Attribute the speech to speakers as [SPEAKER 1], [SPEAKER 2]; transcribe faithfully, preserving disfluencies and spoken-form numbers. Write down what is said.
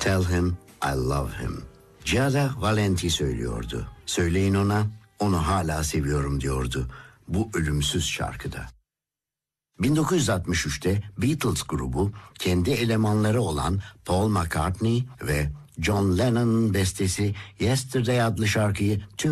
[SPEAKER 1] Tell him I love him. Giada Valenti söylüyordu. Söyleyin ona, onu hala seviyorum diyordu bu ölümsüz şarkıda. bin dokuz yüz altmış üçte Beatles grubu kendi elemanları olan Paul McCartney ve John Lennon'ın bestesi Yesterday adlı şarkıyı tüm